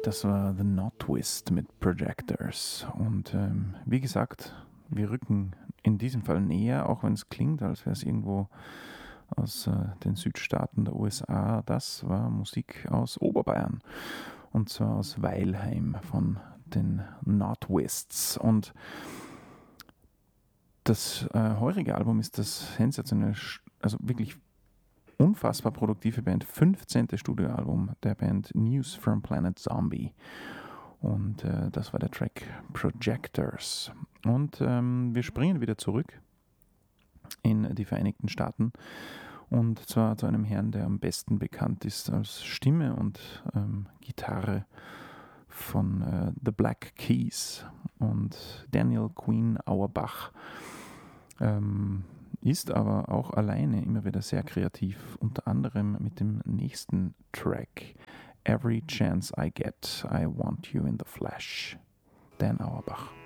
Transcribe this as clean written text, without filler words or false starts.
Das war The Notwist mit Projectors. Und wie gesagt, wir rücken in diesem Fall näher, auch wenn es klingt, als wäre es irgendwo aus den Südstaaten der USA. Das war Musik aus Oberbayern. Und zwar aus Weilheim von den Notwists. Und das heurige Album ist das sensationell, also wirklich unfassbar produktive Band, 15. Studioalbum der Band News from Planet Zombie. Und das war der Track Projectors. Und wir springen wieder zurück in die Vereinigten Staaten. Und zwar zu einem Herrn, der am besten bekannt ist als Stimme und Gitarre von The Black Keys und Daniel Queen Auerbach. Ist aber auch alleine immer wieder sehr kreativ, unter anderem mit dem nächsten Track Every Chance I Get, I Want You in the Flesh. Dan Auerbach.